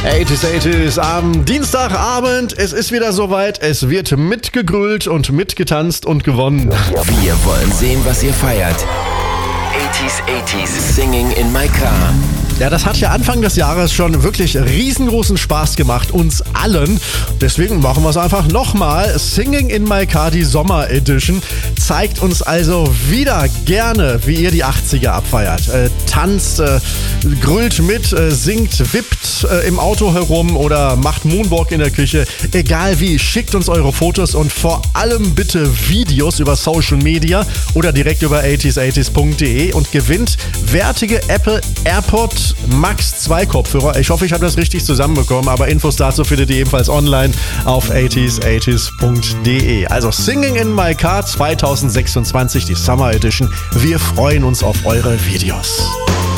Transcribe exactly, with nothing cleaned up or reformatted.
achtziger, achtziger am Dienstagabend. Es ist wieder soweit. Es wird mitgegrölt und mitgetanzt und gewonnen. Wir wollen sehen, was ihr feiert. achtziger, achtziger, Singing in My Car. Ja, das hat ja Anfang des Jahres schon wirklich riesengroßen Spaß gemacht, uns allen. Deswegen machen wir es einfach nochmal. Singing in My Car, die Sommer Edition, zeigt uns also wieder gerne, wie ihr die achtziger abfeiert. Äh, tanzt, äh, grüllt mit, äh, singt, wippt äh, im Auto herum oder macht Moonwalk in der Küche. Egal wie, schickt uns eure Fotos und vor allem bitte Videos über Social Media oder direkt über achtziger, achtziger punkt de und gewinnt wertige Apple AirPod Max zwei Kopfhörer. Ich hoffe, ich habe das richtig zusammenbekommen, aber Infos dazu findet ihr ebenfalls online auf achtziger, achtziger punkt de. Also Singing in My Car zwanzig sechsundzwanzig, die Summer Edition. Wir freuen uns auf eure Videos.